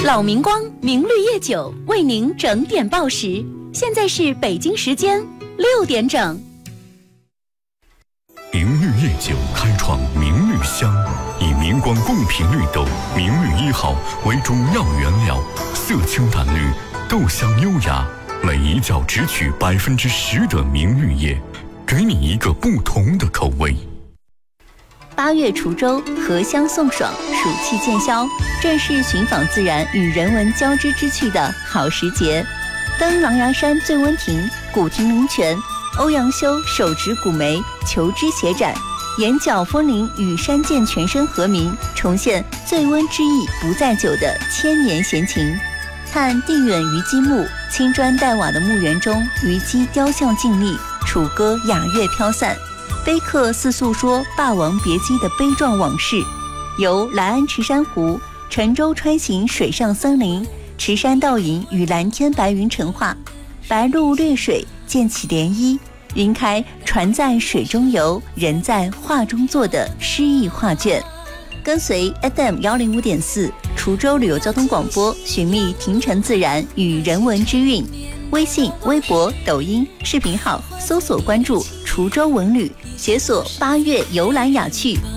老明光明绿夜酒为您整点报时，现在是北京时间6点整。 明绿夜酒开创明绿香，以明光贡品绿豆明绿1号为主要原料，色清淡绿，豆香优雅，每一窖只取10%的明绿叶，给你一个不同的口味。 8月滁州荷香送爽，暑气渐消，正是寻访自然与人文交织之趣的好时节。登狼牙山醉温亭、古亭灵泉、欧阳修手植古梅求知协展，眼角枫林与山涧泉声和鸣，重现醉温之意不在酒的千年闲情。看地远虞姬墓，青砖黛瓦的墓园中，虞姬雕像静立，楚歌雅乐飘散，碑刻似诉说霸王别姬的悲壮往事。由来安池珊瑚、沉舟穿行水上森林，池山倒影与蓝天白云成画，白鹭掠水溅起涟漪，云开船在水中游，人在画中坐的诗意画卷。跟随 FM105.4 滁州旅游交通广播，寻觅亭城自然与人文之韵。微信、微博、抖音视频号搜索关注滁州文旅，解锁8月游览雅趣，